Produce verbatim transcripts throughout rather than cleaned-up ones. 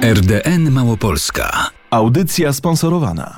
R D N Małopolska. Audycja sponsorowana.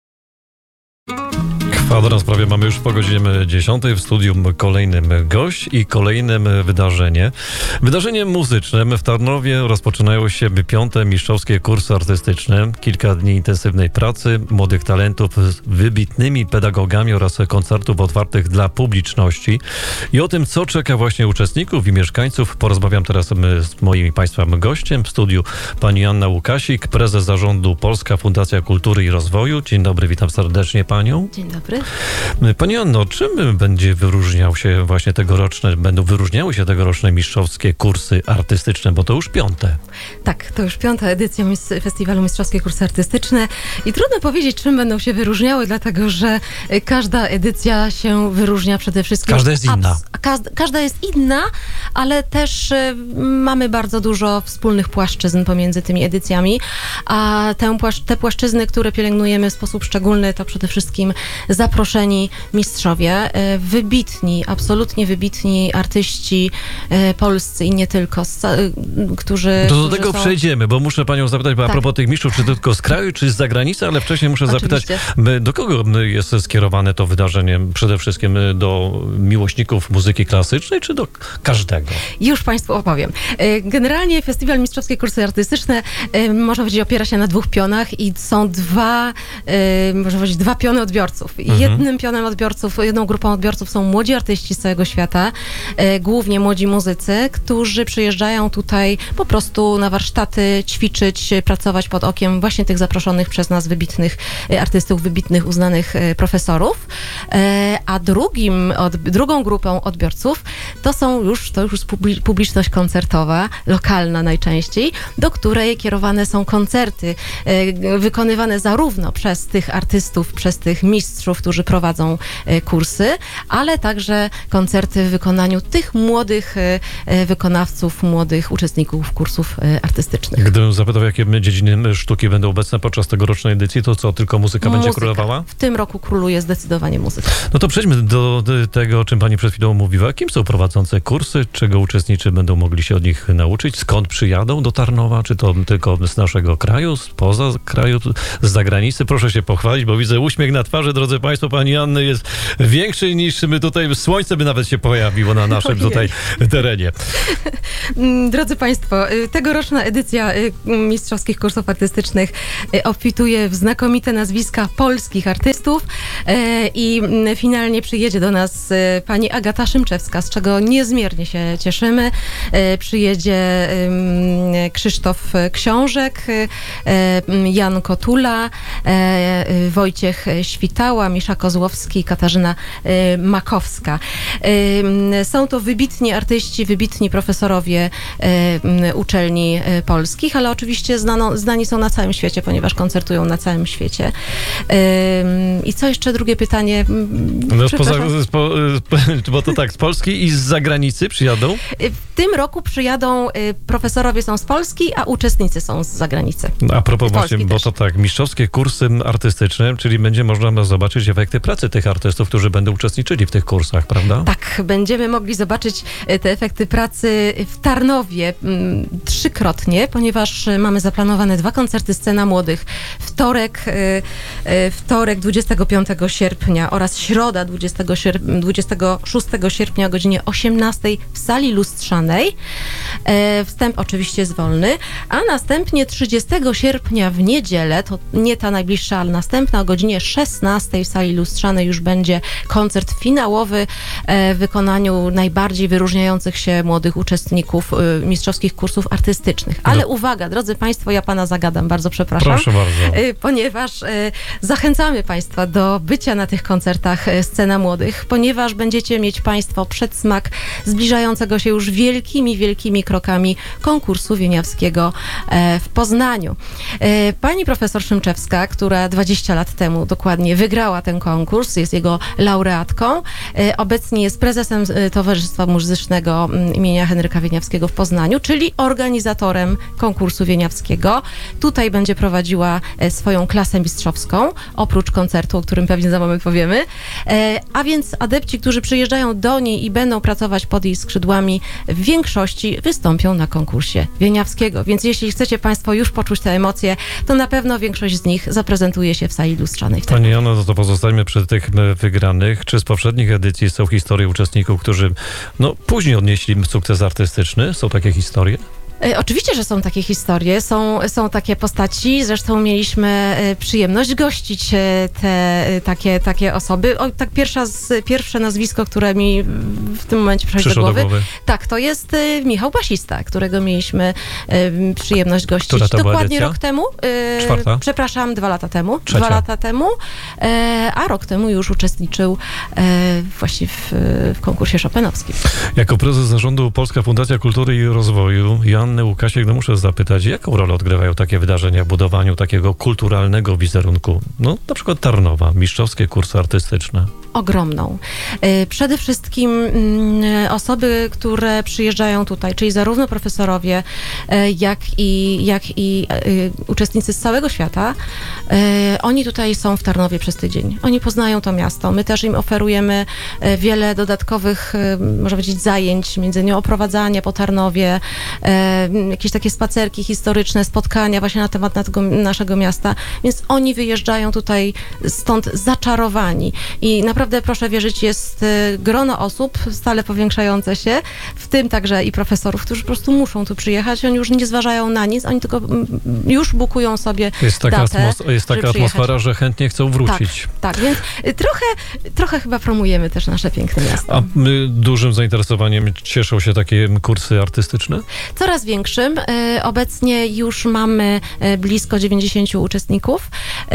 Kwadrans prawie mamy już po godzinie dziesiątej. W studium kolejnym gość i kolejnym wydarzenie. Wydarzeniem muzycznym w Tarnowie rozpoczynają się piąte mistrzowskie kursy artystyczne. Kilka dni intensywnej pracy, młodych talentów z wybitnymi pedagogami oraz koncertów otwartych dla publiczności. I o tym, co czeka właśnie uczestników i mieszkańców, porozmawiam teraz z moim i Państwa gościem w studiu pani Anna Łukasik, prezes zarządu Polska Fundacja Kultury i Rozwoju. Dzień dobry, witam serdecznie panią. Dzień dobry. Pani Anno, czym będzie wyróżniał się właśnie tegoroczne, będą wyróżniały się tegoroczne mistrzowskie kursy artystyczne, bo to już piąte. Tak, to już piąta edycja mis- Festiwalu Mistrzowskie Kursy Artystyczne i trudno powiedzieć, czym będą się wyróżniały, dlatego że każda edycja się wyróżnia przede wszystkim... Każda jest inna. Abs- każda, każda jest inna, ale też y, mamy bardzo dużo wspólnych płaszczyzn pomiędzy tymi edycjami, a tę płaszcz- te płaszczyzny, które pielęgnujemy w sposób szczególny, to przede wszystkim zaproszeni mistrzowie, y, wybitni, absolutnie wybitni artyści y, polscy i nie tylko, z, y, którzy... To do którzy tego są... przejdziemy, bo muszę panią zapytać, bo Tak. a propos tych mistrzów, czy to tylko z kraju, czy z zagranicy, ale wcześniej muszę zapytać, Oczywiście. do kogo jest skierowane to wydarzenie? Przede wszystkim do miłośników muzyki klasycznej, czy do każdego? Już Państwu opowiem. Generalnie Festiwal Mistrzowskie Kursy Artystyczne, można powiedzieć, opiera się na dwóch pionach i są dwa, można powiedzieć, dwa piony odbiorców. Mhm. Jednym pionem odbiorców, jedną grupą odbiorców są młodzi artyści z całego świata, głównie młodzi muzycy, którzy przyjeżdżają tutaj po prostu na warsztaty, ćwiczyć, pracować pod okiem właśnie tych zaproszonych przez nas wybitnych artystów, wybitnych, uznanych profesorów. A drugim, od, drugą grupą odbiorców to są już, to już publiczność koncertowa, lokalna najczęściej, do której kierowane są koncerty wykonywane zarówno przez tych artystów, przez tych mistrzów, którzy prowadzą kursy, ale także koncerty w wykonaniu tych młodych wykonawców, młodych uczestników kursów artystycznych. Gdybym zapytał, jakie dziedziny sztuki będą obecne podczas tegorocznej edycji, to co, tylko muzyka, muzyka będzie królowała? W tym roku króluje zdecydowanie muzyka. No to przejdźmy do, do tego, o czym pani przed chwilą mówiła. Kim są prowadzące kursy? Czego uczestnicy będą mogli się od nich nauczyć? Skąd przyjadą do Tarnowa? Czy to tylko z naszego kraju, spoza kraju, z zagranicy? Proszę się pochwalić, bo widzę uśmiech na twarzy, drodzy państwo. Pani Anny jest większy niż my tutaj. Słońce by nawet się pojawiło na naszym Ojej. tutaj terenie. Drodzy państwo, tegoroczna edycja Mistrzowskich Kursów Artystycznych obfituje w znakomite nazwiska polskich artystów i finalnie przyjedzie do nas pani Agata Szymczewska, z czego niezmiernie się cieszymy. Przyjedzie Krzysztof Książek, Jan Kotula, Wojciech Świtała, Misza Kozłowski, Katarzyna Makowska. Są to wybitni artyści, wybitni profesorowie uczelni polskich, ale oczywiście znano, znani są na całym świecie, ponieważ koncertują na całym świecie. I co jeszcze drugie pytanie? No, poza, po, bo to tak, z Polski i z zagranicy przyjadą? W tym roku przyjadą, profesorowie są z Polski, a uczestnicy są z zagranicy. A propos właśnie, bo też. to tak, mistrzowskie kursy artystyczne, czyli będzie można zobaczyć efekty pracy tych artystów, którzy będą uczestniczyli w tych kursach, prawda? Tak, będziemy mogli zobaczyć te efekty pracy w Tarnowie m, trzykrotnie, ponieważ mamy zaplanowane dwa koncerty Scena Młodych. Wtorek, y, y, wtorek dwudziestego piątego sierpnia oraz środa dwudziestego, sierp- dwudziestego szóstego sierpnia o godzinie osiemnastej w sali lustrzanej. E, wstęp oczywiście jest wolny, a następnie trzydziestego sierpnia w niedzielę, to nie ta najbliższa, ale następna o godzinie szesnastej w sali lustrzanej już będzie koncert finałowy e, w wykonaniu najbardziej wyróżniających się młodych uczestników e, mistrzowskich kursów artystycznych. Ale no. uwaga, drodzy państwo, ja pana zagadam, bardzo przepraszam. Proszę bardzo. E, ponieważ e, zachęcamy państwa do bycia na tych koncertach e, Scena Młodych, ponieważ będziecie mieć państwo przedsmak zbliżającego się już wielkimi, wielkimi krokami konkursu wieniawskiego e, w Poznaniu. E, pani profesor Szymczewska, która dwadzieścia lat temu dokładnie wygrała ten konkurs, jest jego laureatką, e, obecnie jest prezesem e, Towarzystwa Muzycznego imienia Henryka Wieniawskiego w Poznaniu, czyli organizatorem organizatorem konkursu wieniawskiego. Tutaj będzie prowadziła e, swoją klasę mistrzowską, oprócz koncertu, o którym pewnie za moment powiemy. E, a więc adepci, którzy przyjeżdżają do niej i będą pracować pod jej skrzydłami, w większości wystąpią na konkursie wieniawskiego. Więc jeśli chcecie Państwo już poczuć te emocje, to na pewno większość z nich zaprezentuje się w sali lustrzanej. Pani Jano, no to pozostańmy przy tych wygranych. Czy z poprzednich edycji są historie uczestników, którzy no, później odnieśli sukces artystyczny? Są takie historie? E, Oczywiście, że są takie historie, są, są takie postaci, zresztą mieliśmy e, przyjemność gościć e, te e, takie, takie osoby. O, tak pierwsza z, pierwsze nazwisko, które mi w tym momencie przychodzi do głowy, do głowy, tak, to jest e, Michał Basista, którego mieliśmy e, przyjemność gościć Która to była dokładnie edycja? rok temu. E, Czwarta? Przepraszam, dwa lata temu. Trzecia. Dwa lata temu, e, a rok temu już uczestniczył e, właśnie w, w konkursie chopinowskim. Jako prezes zarządu Polska Fundacja Kultury i Rozwoju, Joanny Łukasiek, no muszę zapytać, jaką rolę odgrywają takie wydarzenia w budowaniu takiego kulturalnego wizerunku? No, na przykład Tarnowa, mistrzowskie kursy artystyczne. Ogromną. Y, Przede wszystkim y, osoby, które przyjeżdżają tutaj, czyli zarówno profesorowie, y, jak i, jak i y, uczestnicy z całego świata, y, oni tutaj są w Tarnowie przez tydzień. Oni poznają to miasto. My też im oferujemy y, wiele dodatkowych, y, można powiedzieć, zajęć, między innymi oprowadzanie po Tarnowie, y, jakieś takie spacerki historyczne, spotkania właśnie na temat tego, naszego miasta. Więc oni wyjeżdżają tutaj stąd zaczarowani. I naprawdę Naprawdę, proszę wierzyć, jest grono osób stale powiększające się, w tym także i profesorów, którzy po prostu muszą tu przyjechać. Oni już nie zważają na nic, oni tylko już bukują sobie jest taka datę, atmos- Jest taka atmosfera, że chętnie chcą wrócić. Tak, tak, więc trochę, trochę chyba promujemy też nasze piękne miasto. A y, dużym zainteresowaniem cieszą się takie kursy artystyczne? Coraz większym. Y, Obecnie już mamy y, blisko dziewięćdziesięciu uczestników,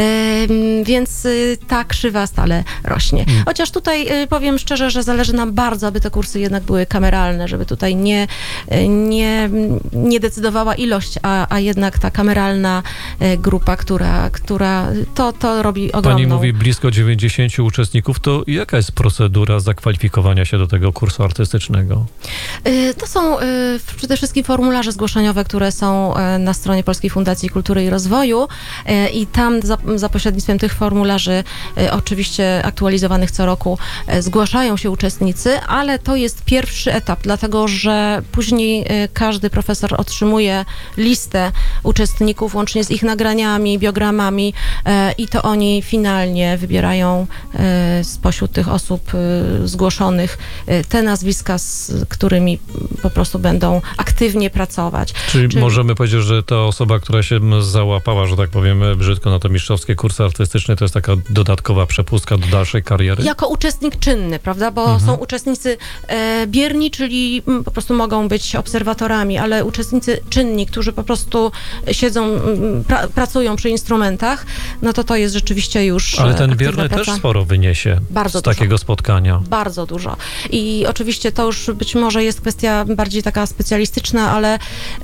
y, więc y, ta krzywa stale rośnie. Chociaż tutaj y, powiem szczerze, że zależy nam bardzo, aby te kursy jednak były kameralne, żeby tutaj nie, y, nie, nie decydowała ilość, a, a jednak ta kameralna y, grupa, która, która to, to robi ogromną... Pani mówi blisko dziewięćdziesięciu uczestników, to jaka jest procedura zakwalifikowania się do tego kursu artystycznego? Y, To są y, przede wszystkim formularze zgłoszeniowe, które są y, na stronie Polskiej Fundacji Kultury i Rozwoju y, i tam za, za pośrednictwem tych formularzy y, oczywiście aktualizowanych co roku y, zgłaszają się uczestnicy, ale to jest pierwszy etap, dlatego że później y, każdy profesor otrzymuje listę uczestników łącznie z ich nagraniami, biogramami y, i to oni finalnie wybierają y, spośród tych osób y, zgłoszonych y, te nazwiska, z którymi po prostu będą aktywnie pracować. Czyli, Czyli możemy powiedzieć, że ta osoba, która się załapała, że tak powiemy brzydko, na te mistrzowskie kursy artystyczne, to jest taka dodatkowa przepustka do dalszej kariery? jako uczestnik czynny, prawda? Bo Mhm. są uczestnicy e, bierni, czyli m, po prostu mogą być obserwatorami, ale uczestnicy czynni, którzy po prostu siedzą, m, pra, pracują przy instrumentach, no to to jest rzeczywiście już Ale ten aktywna bierny praca. też sporo wyniesie Bardzo z dużo. takiego spotkania. Bardzo dużo. I oczywiście to już być może jest kwestia bardziej taka specjalistyczna, ale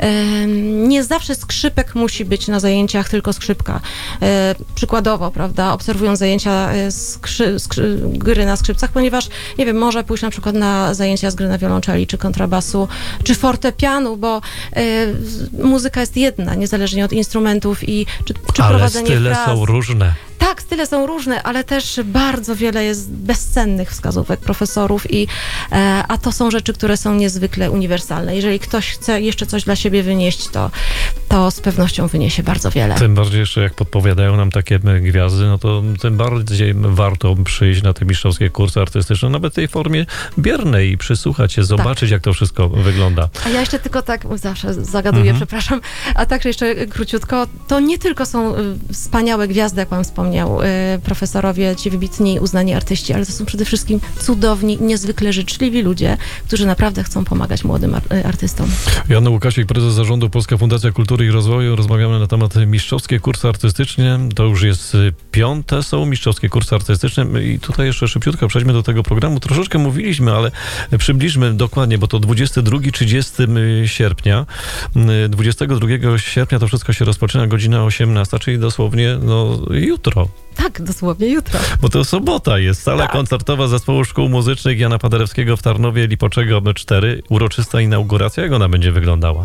em, nie zawsze skrzypek musi być na zajęciach, tylko skrzypka. E, przykładowo, prawda, obserwują zajęcia e, skrzy, skrzy, gry na skrzypcach, ponieważ, nie wiem, może pójść na przykład na zajęcia z gry na wiolonczeli, czy kontrabasu, czy fortepianu, bo e, muzyka jest jedna, niezależnie od instrumentów i czy, czy Ale prowadzenie style fraz. są różne. Tak, style są różne, ale też bardzo wiele jest bezcennych wskazówek profesorów, i, e, a to są rzeczy, które są niezwykle uniwersalne. Jeżeli ktoś chce jeszcze coś dla siebie wynieść, to, to z pewnością wyniesie bardzo wiele. Tym bardziej jeszcze jak podpowiadają nam takie gwiazdy, no to tym bardziej warto przyjść na te mistrzowskie kursy artystyczne, nawet w tej formie biernej, przysłuchać się, zobaczyć, jak to wszystko wygląda. A ja jeszcze tylko tak, zawsze zagaduję, Mhm. przepraszam, a także jeszcze króciutko, to nie tylko są y, wspaniałe gwiazdy, jak pan wspomniał, y, profesorowie, ci wybitni, uznani artyści, ale to są przede wszystkim cudowni, niezwykle życzliwi ludzie, którzy naprawdę chcą pomagać młodym ar- y, artystom. Joanna Łukasiek, prezes zarządu Polska Fundacja Kultury i Rozwoju. Rozmawiamy na temat mistrzowskie kursy artystyczne. To już jest piąte, są mistrzowskie kursy artystyczne i tutaj jeszcze szybciutko przejdźmy do tego programu. Troszeczkę mówiliśmy, ale przybliżmy dokładnie, bo to dwudziestego drugiego trzydziestego sierpnia. dwudziestego drugiego sierpnia to wszystko się rozpoczyna, godzina osiemnasta, czyli dosłownie no, jutro. tak, dosłownie jutro. Bo to sobota jest. Sala Tak. koncertowa Zespołu Szkół Muzycznych Jana Paderewskiego w Tarnowie, Lipoczego cztery. Uroczysta inauguracja. Jak ona będzie wyglądała?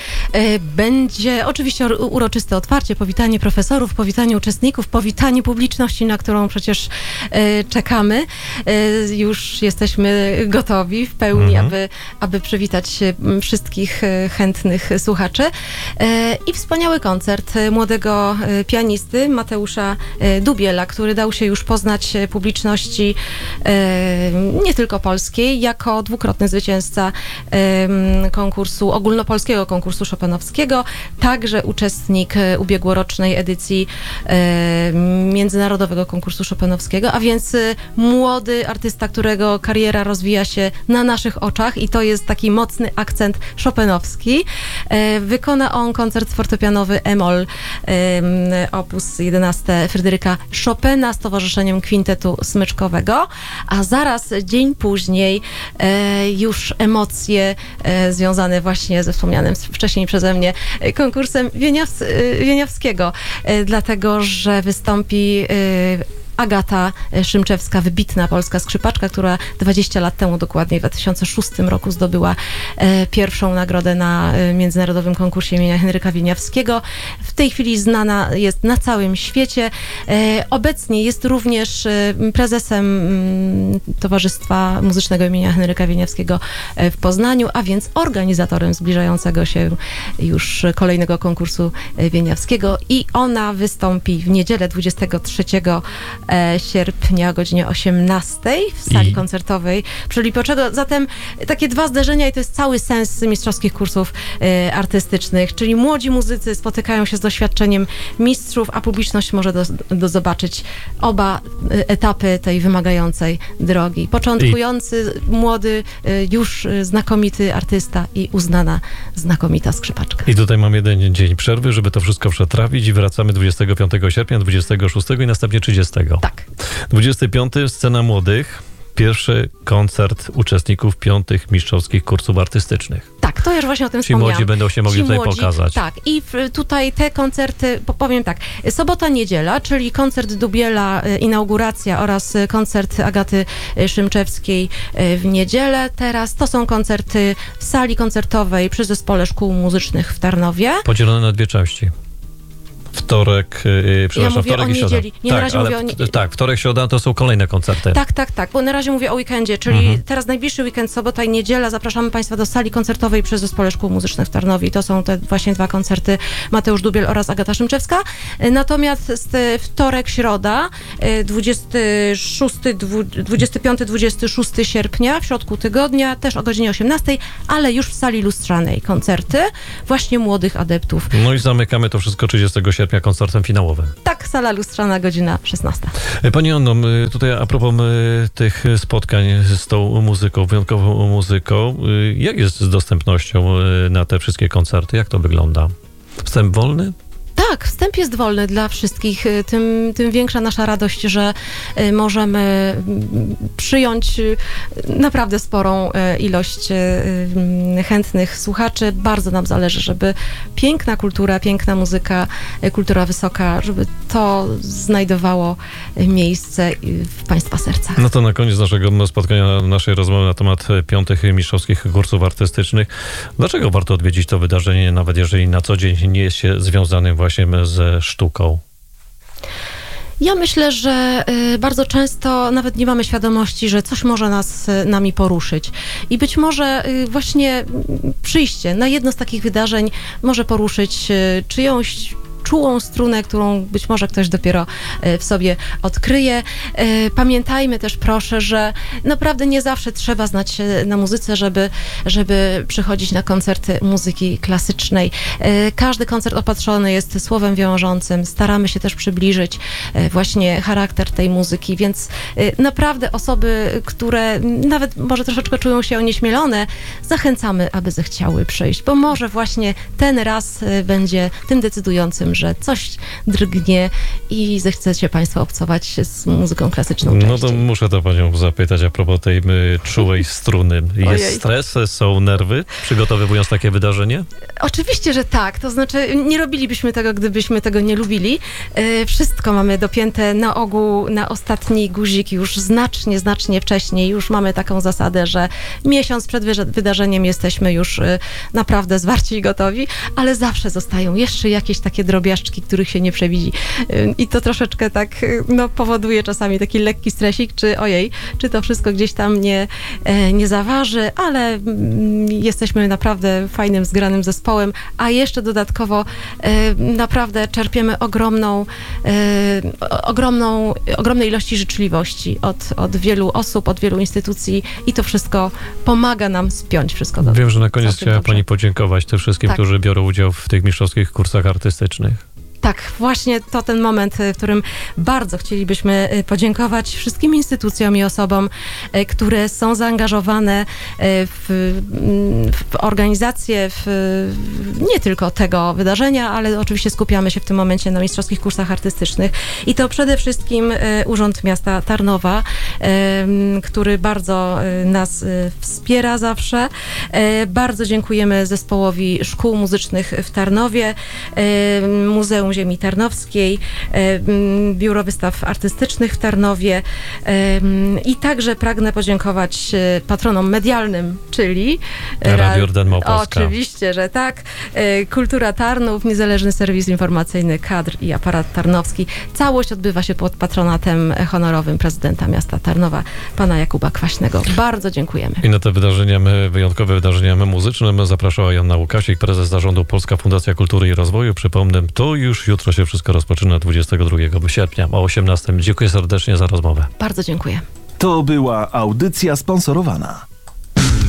E, Będzie oczywiście ur- uroczyste otwarcie, powitanie profesorów, powitanie uczestników, powitanie publiczności, na którą przecież e, czekamy. E, Już jesteśmy gotowi w pełni, Mhm. aby, aby przywitać e, m, wszystkich e, chętnych słuchaczy. E, I wspaniały koncert e, młodego e, pianisty Mateusza e, Dubiela, który dał się już poznać e, publiczności e, nie tylko polskiej, jako dwukrotny zwycięzca em, konkursu, ogólnopolskiego konkursu chopinowskiego, także uczestnik e, ubiegłorocznej edycji e, międzynarodowego konkursu chopinowskiego, a więc e, młody artysta, którego kariera rozwija się na naszych oczach i to jest taki mocny akcent chopinowski. E, Wykona on koncert fortepianowy E-moll em, opus jedenaście Fryderyka Chopina z towarzyszeniem kwintetu smyczkowego, a zaraz dzień później e, już emocje e, związane właśnie ze wspomnianym wcześniej przeze mnie e, konkursem Wieniaws, e, Wieniawskiego, e, dlatego, że wystąpi e, Agata Szymczewska, wybitna polska skrzypaczka, która dwadzieścia lat temu, dokładnie w dwa tysiące szóstym roku zdobyła e, pierwszą nagrodę na e, międzynarodowym konkursie imienia Henryka Wieniawskiego. W tej chwili znana jest na całym świecie. E, obecnie jest również e, prezesem mm, Towarzystwa Muzycznego imienia Henryka Wieniawskiego e, w Poznaniu, a więc organizatorem zbliżającego się już kolejnego konkursu e, Wieniawskiego i ona wystąpi w niedzielę dwudziestego trzeciego sierpnia o godzinie osiemnastej w sali I- koncertowej przy Lipoczego. Zatem takie dwa zdarzenia i to jest cały sens mistrzowskich kursów e, artystycznych, czyli młodzi muzycy spotykają się z doświadczeniem mistrzów, a publiczność może do, do zobaczyć oba e, etapy tej wymagającej drogi. Początkujący, młody, e, już e, znakomity artysta i uznana znakomita skrzypaczka. I tutaj mam jeden dzień przerwy, żeby to wszystko przetrawić i wracamy dwudziestego piątego sierpnia, dwudziestego szóstego i następnie trzydziestego. Tak. dwudziestego piątego Scena Młodych. Pierwszy koncert uczestników piątych mistrzowskich kursów artystycznych. Tak, to już właśnie o tym Ci wspomniałam. młodzi będą się mogli Ci tutaj młodzi, pokazać. Tak, i w, tutaj te koncerty, po- powiem tak, sobota, niedziela, czyli koncert Dubiela, y, inauguracja oraz y, koncert Agaty y, Szymczewskiej y, w niedzielę. Teraz to są koncerty w sali koncertowej przy Zespole Szkół Muzycznych w Tarnowie. Podzielone na dwie części. Wtorek, yy, przepraszam, mówię wtorek o i środa. niedzieli. Nie, na tak, razie ale mówię o nie- w- tak, wtorek, środa to są kolejne koncerty. Tak, tak, tak, bo na razie mówię o weekendzie, czyli Mhm. teraz najbliższy weekend, sobota i niedziela, zapraszamy Państwa do sali koncertowej przy Zespole Szkół Muzycznych w Tarnowie. I to są te właśnie dwa koncerty, Mateusz Dubiel oraz Agata Szymczewska. Natomiast e, wtorek, środa, e, dwudziestego szóstego, dwudziestego piątego dwudziestego szóstego sierpnia, w środku tygodnia, też o godzinie osiemnastej, ale już w sali lustrzanej koncerty właśnie młodych adeptów. No i zamykamy to wszystko trzydziestego sierpnia koncertem finałowym. Tak, sala lustrzana, godzina szesnasta. Pani Anno, my tutaj a propos my, tych spotkań z tą muzyką, wyjątkową muzyką, y, jak jest z dostępnością y, na te wszystkie koncerty? Jak to wygląda? Wstęp wolny? Tak, wstęp jest wolny dla wszystkich, y, tym, tym większa nasza radość, że y, możemy mm, przyjąć y, naprawdę sporą y, ilość y, y, chętnych słuchaczy. Bardzo nam zależy, żeby piękna kultura, piękna muzyka, y, kultura wysoka, żeby to znajdowało y, miejsce y, w Państwa sercach. No to na koniec naszego spotkania, naszej rozmowy na temat piątych mistrzowskich kursów artystycznych. Dlaczego warto odwiedzić to wydarzenie, nawet jeżeli na co dzień nie jest się związanym właśnie ze sztuką? Ja myślę, że y, bardzo często nawet nie mamy świadomości, że coś może nas y, nami poruszyć. I być może y, właśnie y, przyjście na jedno z takich wydarzeń może poruszyć y, czyjąś czułą strunę, którą być może ktoś dopiero e, w sobie odkryje. E, Pamiętajmy też, proszę, że naprawdę nie zawsze trzeba znać się na muzyce, żeby, żeby przychodzić na koncerty muzyki klasycznej. E, Każdy koncert opatrzony jest słowem wiążącym. Staramy się też przybliżyć e, właśnie charakter tej muzyki, więc e, naprawdę osoby, które nawet może troszeczkę czują się onieśmielone, zachęcamy, aby zechciały przyjść, bo może właśnie ten raz e, będzie tym decydującym, wiem, że coś drgnie i zechcecie Państwo obcować z muzyką klasyczną częściej. No to muszę to panią zapytać a propos tej my, czułej struny. Jest Ojej. stres, są nerwy, przygotowując takie wydarzenie? Oczywiście, że tak. To znaczy, nie robilibyśmy tego, gdybyśmy tego nie lubili. E, wszystko mamy dopięte na ogół, na ostatni guzik już znacznie, znacznie wcześniej. Już mamy taką zasadę, że miesiąc przed wy- wydarzeniem jesteśmy już e, naprawdę zwarci i gotowi, ale zawsze zostają jeszcze jakieś takie drobiażdżki, których się nie przewidzi. E, I to troszeczkę tak e, no, powoduje czasami taki lekki stresik, czy ojej, czy to wszystko gdzieś tam nie, e, nie zaważy, ale mm, jesteśmy naprawdę fajnym, zgranym zespołem, a jeszcze dodatkowo e, naprawdę czerpiemy ogromną, e, ogromną, ogromne ilości życzliwości od, od wielu osób, od wielu instytucji i to wszystko pomaga nam spiąć wszystko do Wiem, że na koniec całkiem chciała dobrze. pani podziękować tym wszystkim, Tak. którzy biorą udział w tych mistrzowskich kursach artystycznych. Tak, właśnie to ten moment, w którym bardzo chcielibyśmy podziękować wszystkim instytucjom i osobom, które są zaangażowane w, w organizację w, nie tylko tego wydarzenia, ale oczywiście skupiamy się w tym momencie na mistrzowskich kursach artystycznych. I to przede wszystkim Urząd Miasta Tarnowa, który bardzo nas wspiera zawsze. Bardzo dziękujemy zespołowi szkół muzycznych w Tarnowie, Muzeum Ziemi Tarnowskiej, Biuro Wystaw Artystycznych w Tarnowie i także pragnę podziękować patronom medialnym, czyli Radio Jordan Małopolska. Oczywiście, że tak. Kultura Tarnów, Niezależny Serwis Informacyjny, Kadr i Aparat Tarnowski. Całość odbywa się pod patronatem honorowym prezydenta miasta Tarnowa, pana Jakuba Kwaśnego. Bardzo dziękujemy. I na te wydarzenia, my, wyjątkowe wydarzenia my muzyczne, my zapraszała Joanna Łukasik, prezes zarządu Polska Fundacja Kultury i Rozwoju. Przypomnę, to już jutro się wszystko rozpoczyna dwudziestego drugiego sierpnia o osiemnastej. Dziękuję serdecznie za rozmowę. Bardzo dziękuję. To była audycja sponsorowana.